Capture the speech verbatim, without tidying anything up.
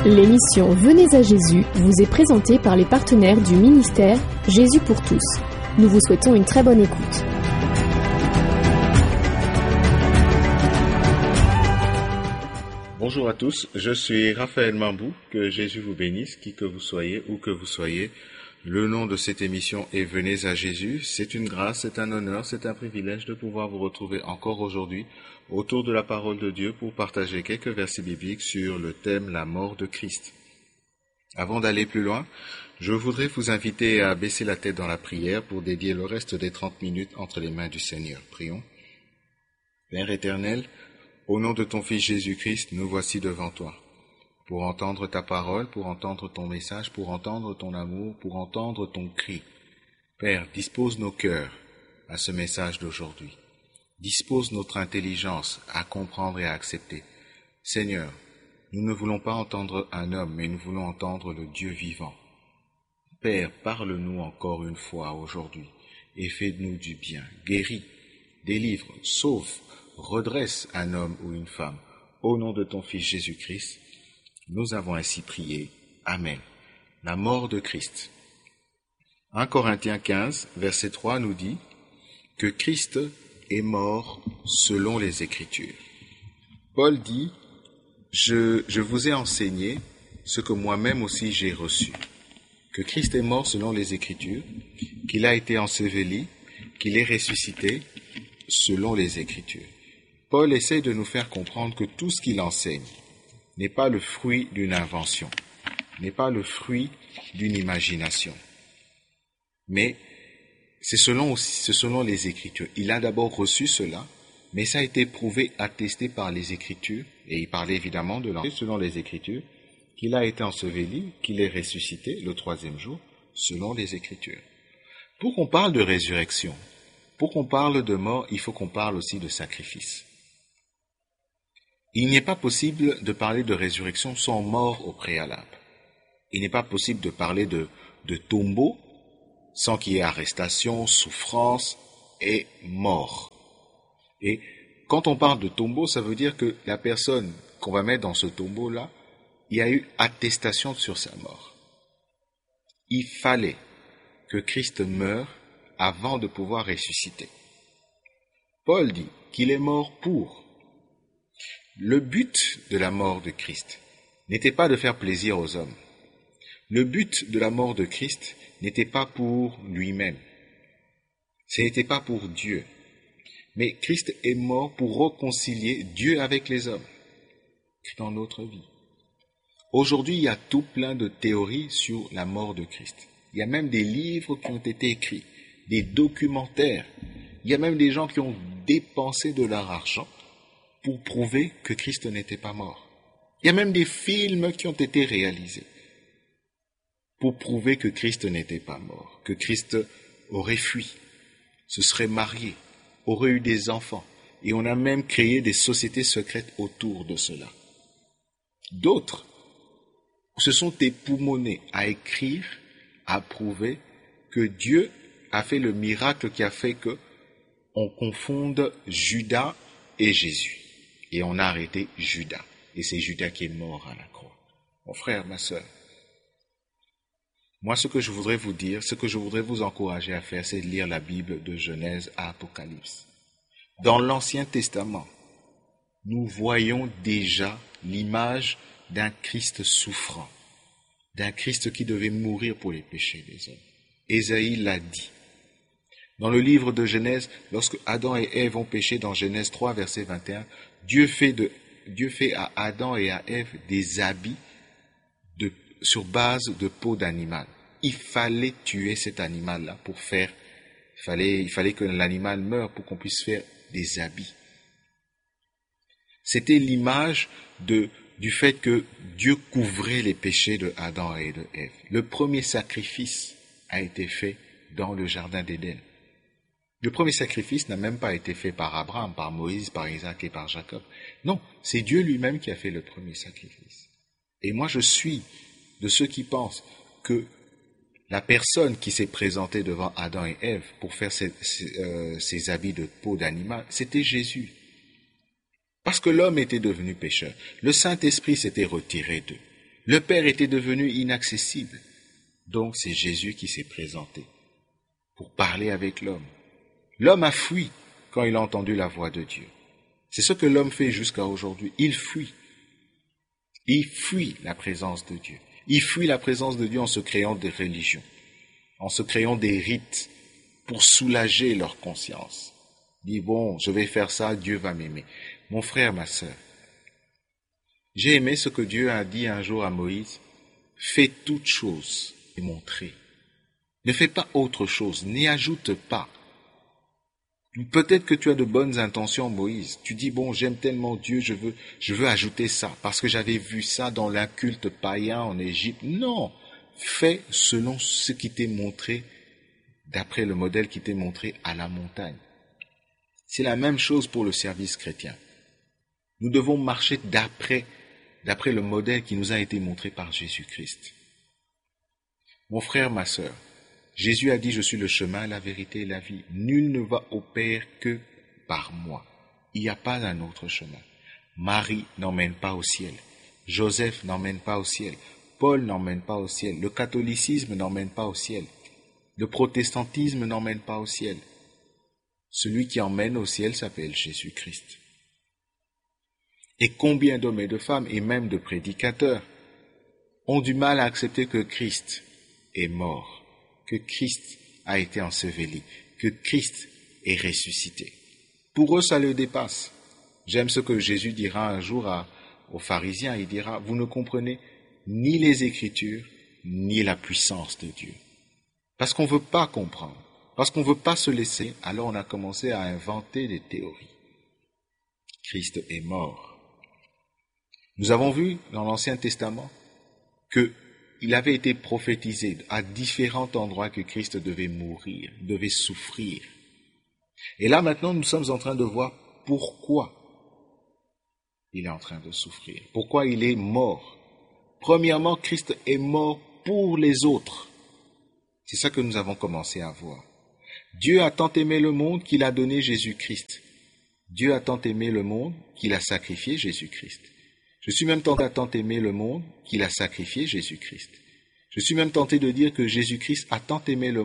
L'émission Venez à Jésus vous est présentée par les partenaires du ministère Jésus pour tous. Nous vous souhaitons une très bonne écoute. Bonjour à tous, je suis Raphaël Mambou, que Jésus vous bénisse, qui que vous soyez, où que vous soyez. Le nom de cette émission est Venez à Jésus. C'est une grâce, c'est un honneur, c'est un privilège de pouvoir vous retrouver encore aujourd'hui autour de la parole de Dieu pour partager quelques versets bibliques sur le thème la mort de Christ. Avant d'aller plus loin, je voudrais vous inviter à baisser la tête dans la prière pour dédier le reste des trente minutes entre les mains du Seigneur. Prions. Père éternel, au nom de ton Fils Jésus-Christ, nous voici devant toi. Pour entendre ta parole, pour entendre ton message, pour entendre ton amour, pour entendre ton cri. Père, dispose nos cœurs à ce message d'aujourd'hui. Dispose notre intelligence à comprendre et à accepter. Seigneur, nous ne voulons pas entendre un homme, mais nous voulons entendre le Dieu vivant. Père, parle-nous encore une fois aujourd'hui et fais-nous du bien. Guéris, délivre, sauve, redresse un homme ou une femme. Au nom de ton Fils Jésus-Christ, nous avons ainsi prié. Amen. La mort de Christ. premier Corinthiens quinze, verset trois nous dit que Christ est mort selon les Écritures. Paul dit, je, je vous ai enseigné ce que moi-même aussi j'ai reçu, que Christ est mort selon les Écritures, qu'il a été enseveli, qu'il est ressuscité selon les Écritures. Paul essaie de nous faire comprendre que tout ce qu'il enseigne n'est pas le fruit d'une invention, n'est pas le fruit d'une imagination, mais c'est selon, c'est selon les Écritures. Il a d'abord reçu cela, mais ça a été prouvé, attesté par les Écritures, et il parlait évidemment de l'enseignement selon les Écritures, qu'il a été enseveli, qu'il est ressuscité le troisième jour, selon les Écritures. Pour qu'on parle de résurrection, pour qu'on parle de mort, il faut qu'on parle aussi de sacrifice. Il n'est pas possible de parler de résurrection sans mort au préalable. Il n'est pas possible de parler de, de tombeau sans qu'il y ait arrestation, souffrance et mort. Et quand on parle de tombeau, ça veut dire que la personne qu'on va mettre dans ce tombeau-là, il y a eu attestation sur sa mort. Il fallait que Christ meure avant de pouvoir ressusciter. Paul dit qu'il est mort pour. Le but de la mort de Christ n'était pas de faire plaisir aux hommes. Le but de la mort de Christ n'était pas pour lui-même. Ce n'était pas pour Dieu. Mais Christ est mort pour réconcilier Dieu avec les hommes dans notre vie. Aujourd'hui, il y a tout plein de théories sur la mort de Christ. Il y a même des livres qui ont été écrits, des documentaires. Il y a même des gens qui ont dépensé de leur argent pour prouver que Christ n'était pas mort. Il y a même des films qui ont été réalisés pour prouver que Christ n'était pas mort, que Christ aurait fui, se serait marié, aurait eu des enfants, et on a même créé des sociétés secrètes autour de cela. D'autres se sont époumonés à écrire, à prouver que Dieu a fait le miracle qui a fait que on confonde Judas et Jésus. Et on a arrêté Judas. Et c'est Judas qui est mort à la croix. Mon frère, ma sœur, moi ce que je voudrais vous dire, ce que je voudrais vous encourager à faire, c'est de lire la Bible de Genèse à Apocalypse. Dans l'Ancien Testament, nous voyons déjà l'image d'un Christ souffrant, d'un Christ qui devait mourir pour les péchés des hommes. Ésaïe l'a dit. Dans le livre de Genèse, lorsque Adam et Ève ont péché dans Genèse trois, verset vingt et un, Dieu fait, de, Dieu fait à Adam et à Ève des habits de, sur base de peau d'animal. Il fallait tuer cet animal-là pour faire, il fallait, il fallait que l'animal meure pour qu'on puisse faire des habits. C'était l'image de, du fait que Dieu couvrait les péchés de Adam et de Ève. Le premier sacrifice a été fait dans le jardin d'Éden. Le premier sacrifice n'a même pas été fait par Abraham, par Moïse, par Isaac et par Jacob. Non, c'est Dieu lui-même qui a fait le premier sacrifice. Et moi, je suis de ceux qui pensent que la personne qui s'est présentée devant Adam et Ève pour faire ses, ses, euh, ses habits de peau d'animal, c'était Jésus. Parce que l'homme était devenu pécheur. Le Saint-Esprit s'était retiré d'eux. Le Père était devenu inaccessible. Donc c'est Jésus qui s'est présenté pour parler avec l'homme. L'homme a fui quand il a entendu la voix de Dieu. C'est ce que l'homme fait jusqu'à aujourd'hui. Il fuit. Il fuit la présence de Dieu. Il fuit la présence de Dieu en se créant des religions, en se créant des rites pour soulager leur conscience. Il dit, bon, je vais faire ça, Dieu va m'aimer. Mon frère, ma sœur, j'ai aimé ce que Dieu a dit un jour à Moïse. Fais toutes choses et montrez. Ne fais pas autre chose, n'y ajoute pas. Peut-être que tu as de bonnes intentions, Moïse. Tu dis, bon, j'aime tellement Dieu, je veux, je veux ajouter ça, parce que j'avais vu ça dans l'inculte païen en Égypte. Non, fais selon ce qui t'est montré, d'après le modèle qui t'est montré à la montagne. C'est la même chose pour le service chrétien. Nous devons marcher d'après, d'après le modèle qui nous a été montré par Jésus-Christ. Mon frère, ma sœur, Jésus a dit, je suis le chemin, la vérité et la vie. Nul ne va au Père que par moi. Il n'y a pas un autre chemin. Marie n'emmène pas au ciel. Joseph n'emmène pas au ciel. Paul n'emmène pas au ciel. Le catholicisme n'emmène pas au ciel. Le protestantisme n'emmène pas au ciel. Celui qui emmène au ciel s'appelle Jésus-Christ. Et combien d'hommes et de femmes, et même de prédicateurs, ont du mal à accepter que Christ est mort, que Christ a été enseveli, que Christ est ressuscité. Pour eux, ça le dépasse. J'aime ce que Jésus dira un jour à, aux pharisiens. Il dira, vous ne comprenez ni les Écritures, ni la puissance de Dieu. Parce qu'on ne veut pas comprendre, parce qu'on ne veut pas se laisser, alors on a commencé à inventer des théories. Christ est mort. Nous avons vu dans l'Ancien Testament que il avait été prophétisé à différents endroits que Christ devait mourir, devait souffrir. Et là maintenant, nous sommes en train de voir pourquoi il est en train de souffrir, pourquoi il est mort. Premièrement, Christ est mort pour les autres. C'est ça que nous avons commencé à voir. Dieu a tant aimé le monde qu'il a donné Jésus-Christ. Dieu a tant aimé le monde qu'il a sacrifié Jésus-Christ. Je suis même tenté à tant aimer le monde qu'il a sacrifié Jésus-Christ. Je suis même tenté de dire que Jésus-Christ a tant aimé le monde